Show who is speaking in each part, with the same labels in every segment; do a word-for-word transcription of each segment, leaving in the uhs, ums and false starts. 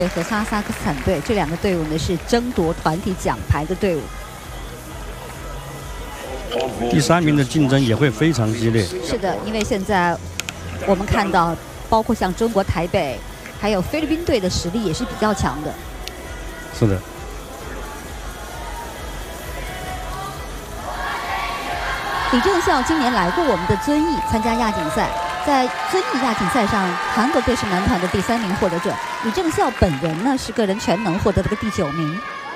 Speaker 1: 和哈萨克斯坦队这两个队伍呢是争夺团体奖牌的队伍。
Speaker 2: 第三名的竞争也会非常激烈。
Speaker 1: 是的，因为现在我们看到，包括像中国台北，还有菲律宾队的实力也是比较强的。
Speaker 2: 是的。
Speaker 1: 李政孝今年来过我们的遵义参加亚锦赛。 在遵义亚锦赛上，韩国队是男团的第三名获得者。李政孝本人呢是个人全能获得了个第九名。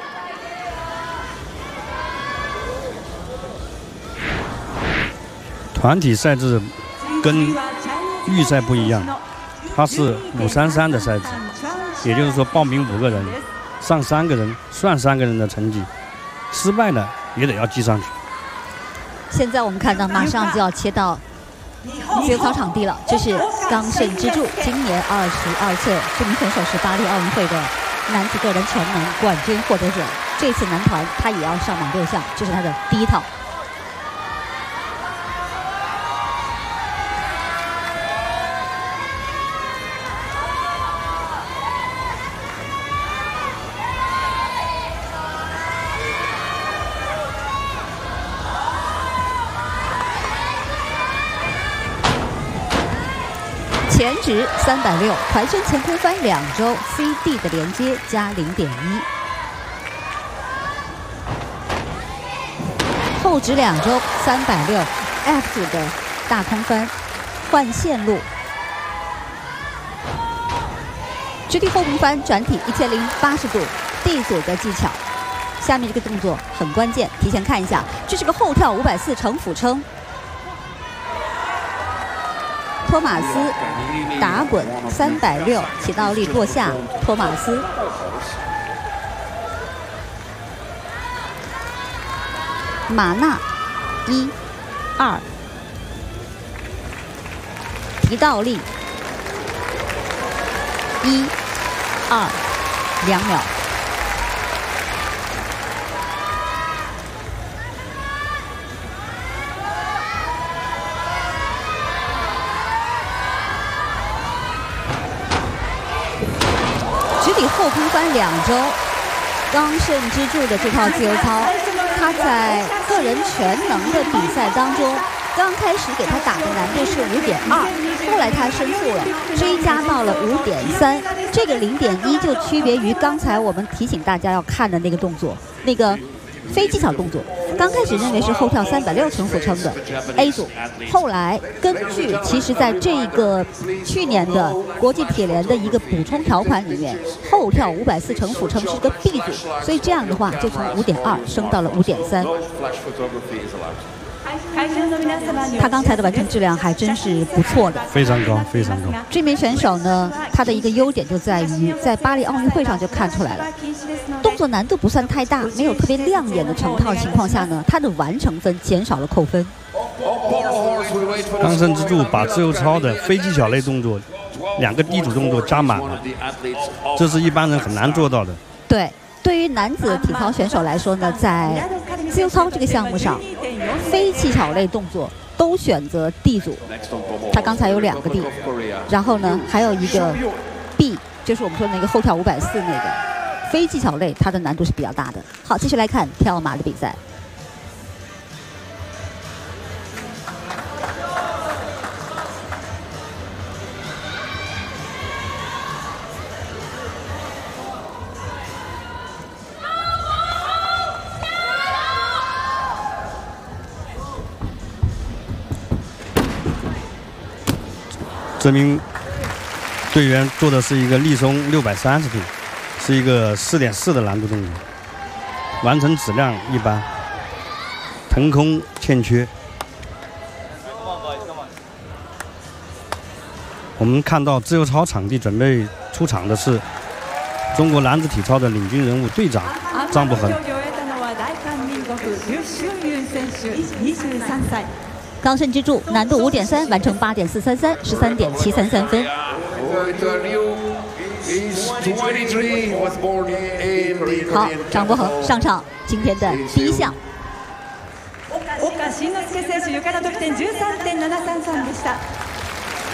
Speaker 2: 团体赛制跟预赛不一样，它是五三三的赛制，也就是说报名五个人，上三个人算三个人的成绩，失败了也得要记上去。现在我们看到，马上就要切到
Speaker 1: 自由操场地了，这是冈慎之助，今年二十二岁，这名选手是巴黎奥运会的男子个人全能冠军获得者。这次男团他也要上马六项，这是他的第一套。前直三百六，团身前空翻两周 C D 的连接加零点一，后直两周三百六 F 组的大空翻换线路，直体后空翻转体一千零八十度 D 组的技巧。下面这个动作很关键，提前看一下，这是个后跳五百四成俯撑。 托马斯打滚三百六，起倒立落下，托马斯。马纳，一、二，提倒立，一、二，两秒。 后空翻两周，冈慎之助的这套自由操，他在个人全能的比赛当中，刚开始给他打的难度是五点二，后来他申诉了，追加到了五点三。这个零点一就区别于刚才我们提醒大家要看的那个动作，那个非技巧动作。刚开始认为是后跳三百六成俯撑的 A 组，后来根据其实在这个去年的国际铁联的一个补充条款里面，后跳五百四成俯撑是个 B 组，所以这样的话就从五点二升到了五点三。他刚才的完成质量还真是不错的，
Speaker 2: 非常高，非常高。
Speaker 1: 这名选手呢，他的一个优点就在于在巴黎奥运会上就看出来了，动作难度不算太大，没有特别亮眼的成套情况下呢，他的完成分减少了扣分。
Speaker 2: 冈慎之助把自由操的非技巧类动作两个低组动作加满了，这是一般人很难做到的。
Speaker 1: 对，对于男子体操选手来说呢，在自由操这个项目上，非技巧类动作都选择 D 组，他刚才有两个 D， 然后呢还有一个 B， 就是我们说那个后跳五百四那个非技巧类，它的难度是比较大的。好，继续来看跳马的比赛。
Speaker 2: 这名队员做的是一个立松六百三十度，是一个四点四的难度动作，完成质量一般，腾空欠缺。我们看到自由操场地准备出场的是中国男子体操的领军人物队长张伯恒。
Speaker 1: 冈慎之助难度五点三，完成八点四三三，十三点七三三分。好，张伯恒上场，今天的第一项。
Speaker 3: 岡慎之助選手、ゆかの得点 じゅうさんてんななさんさん でした。